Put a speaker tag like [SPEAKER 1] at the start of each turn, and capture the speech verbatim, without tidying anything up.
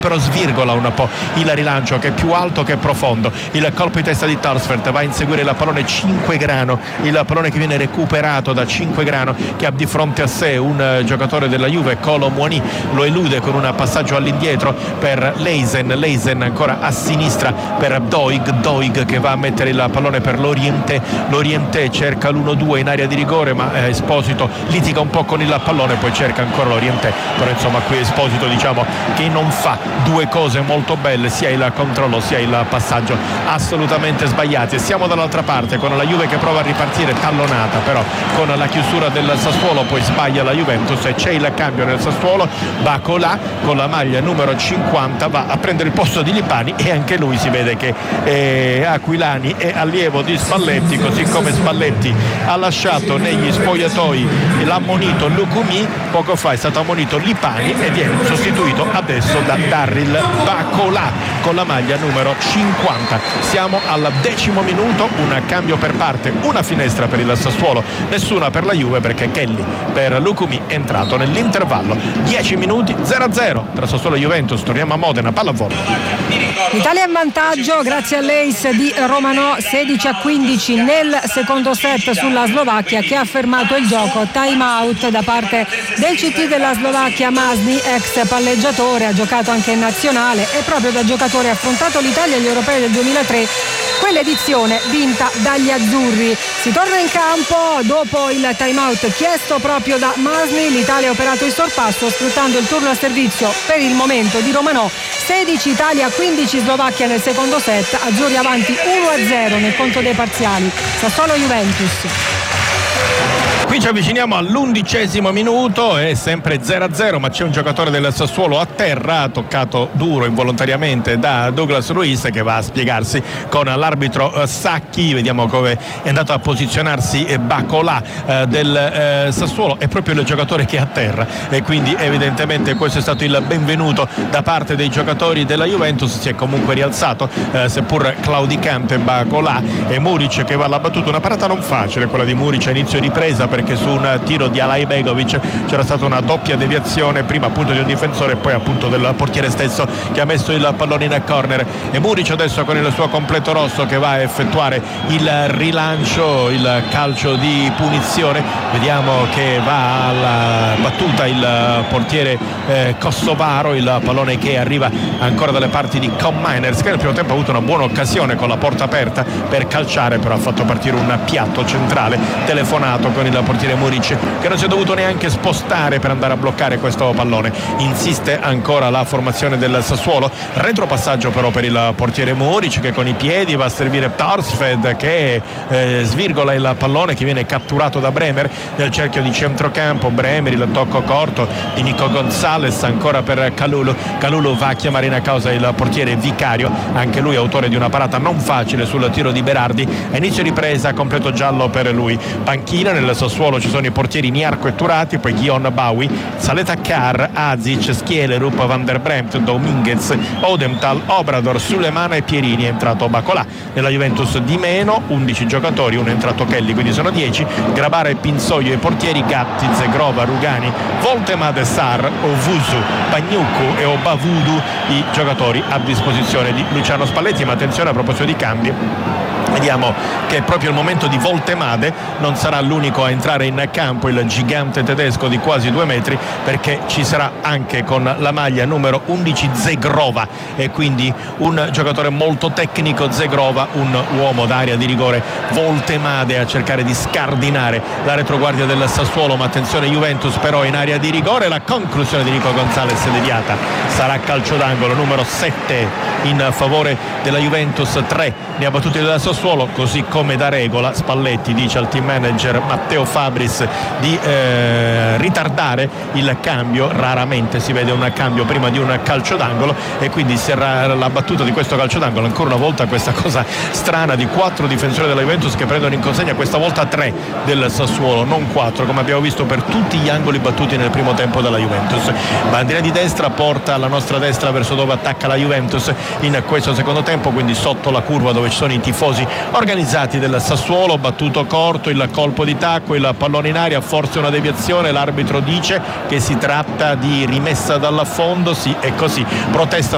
[SPEAKER 1] però svirgola un po' il rilancio che è più alto che profondo. Il colpo di testa di Torsfeldt va a inseguire il pallone Cinquegrano, il pallone che viene recuperato da Cinquegrano, che ha di fronte a sé un giocatore della Juve, Kolo Muani, lo elude con un passaggio all'indietro per Leisen, Leisen ancora a sinistra per Doig, Doig che va a mettere il pallone per Lorienté, Lorienté cerca l'uno due in area di rigore, ma eh, Esposito litiga un po' con il pallone, poi cerca ancora Lorienté, però insomma qui Esposito diciamo che non fa due cose molto belle, sia il controllo sia il passaggio assolutamente sbagliati. E siamo dall'altra parte con la Juve che prova a ripartire tallonata, però con la chiusura del Sassuolo poi sbaglia la Juventus e c'è il cambio nel Sassuolo. Bacolà con la maglia numero cinquanta va a prendere il posto di Lipani e anche lui si vede che eh, Aquilani è allievo di Spalletti, così come Spalletti ha lasciato negli spogliatoi l'ammonito Lucumi, poco fa è stato ammonito Lipani e viene sostituito adesso da Darryl Bacolà con la maglia numero cinquanta. Siamo al decimo minuto, un cambio per parte, una finestra per il Sassuolo, nessuna per la Juve perché Kelly per Lucumi è entrato nell'intervallo. dieci minuti, zero a zero tra Sassuolo e Juventus. Torniamo a Modena, pallavolo.
[SPEAKER 2] L'Italia in vantaggio grazie all'ace di Romanò, sedici a quindici nel secondo set sulla Slovacchia, che ha fermato il gioco. Time out da parte del C T della Slovacchia. Masny, ex palleggiatore, ha giocato anche in nazionale e proprio da giocatore ha affrontato l'Italia agli europei del duemilatré, quell'edizione vinta dagli azzurri. Si torna in campo dopo il time out chiesto proprio da Masny. L'Italia ha operato il sorpasso sfruttando il turno a servizio per il momento di Romanò. sedici Italia, quindici Slovacchia nel secondo set, azzurri avanti uno a zero nel conto dei parziali. Sassuolo Juventus.
[SPEAKER 1] Qui ci avviciniamo all'undicesimo minuto, è sempre zero a zero, ma c'è un giocatore del Sassuolo a terra, toccato duro involontariamente da Douglas Luiz, che va a spiegarsi con l'arbitro Sacchi. Vediamo come è andato a posizionarsi Bacolà eh, del eh, Sassuolo, è proprio il giocatore che è a terra e quindi evidentemente questo è stato il benvenuto da parte dei giocatori della Juventus. Si è comunque rialzato, eh, seppur claudicante Bacolà, e Muric che va alla battuta, una parata non facile quella di Muric a inizio ripresa, perché su un tiro di Alaibegovic c'era stata una doppia deviazione, prima appunto di un difensore e poi appunto del portiere stesso che ha messo il pallone in corner. E Muric adesso con il suo completo rosso che va a effettuare il rilancio, il calcio di punizione. Vediamo che va alla battuta il portiere eh, kosovaro, il pallone che arriva ancora dalle parti di Com Miners, che nel primo tempo ha avuto una buona occasione con la porta aperta per calciare, però ha fatto partire un piatto centrale telefonato con il portiere Muric, che non si è dovuto neanche spostare per andare a bloccare questo pallone. Insiste ancora la formazione del Sassuolo, retropassaggio però per il portiere Muric, che con i piedi va a servire Torsfeldt, che eh, svirgola il pallone, che viene catturato da Bremer nel cerchio di centrocampo. Bremer, il tocco corto di Nico Gonzalez ancora per Kalulu. Kalulu va a chiamare in causa il portiere Vicario, anche lui autore di una parata non facile sul tiro di Berardi. A inizio ripresa completo giallo per lui. Panchina nel Sassuolo ci sono i portieri Niarco e Turati, poi Guion Baui, Saleta Kar, Azic, Schielerup, Van der Bremt, Dominguez, Odemtal, Obrador, Sulemana e Pierini. È entrato Bacolà. Nella Juventus di meno undici giocatori, uno è entrato Kelly, quindi sono dieci. Grabara e Pinsoglio i portieri, Gatti, Zegrova, Rugani, Voltemade, Sar, Ovusu, Bagnuccu e Obavudu i giocatori a disposizione di Luciano Spalletti. Ma attenzione, a proposito di cambi, vediamo che è proprio il momento di Voltemade, non sarà l'unico a entrare in campo il gigante tedesco di quasi due metri, perché ci sarà anche con la maglia numero undici Zegrova, e quindi un giocatore molto tecnico. Zegrova, un uomo d'area di rigore. Voltemade a cercare di scardinare la retroguardia del Sassuolo, ma attenzione Juventus però in area di rigore. La conclusione di Nico Gonzalez deviata, sarà calcio d'angolo numero sette in favore della Juventus. Tre ne ha battuti della Sassuolo, così come da regola Spalletti dice al team manager Matteo Fabris di eh, ritardare il cambio. Raramente si vede un cambio prima di un calcio d'angolo, e quindi sarà la battuta di questo calcio d'angolo. Ancora una volta questa cosa strana di quattro difensori della Juventus che prendono in consegna, questa volta tre del Sassuolo, non quattro come abbiamo visto per tutti gli angoli battuti nel primo tempo della Juventus. Bandiera di destra porta alla nostra destra verso dove attacca la Juventus in questo secondo tempo, quindi sotto la curva dove ci sono i tifosi organizzati del Sassuolo. Battuto corto, il colpo di tacco, il pallone in aria, forse una deviazione, l'arbitro dice che si tratta di rimessa dal fondo, sì, è così. Protestano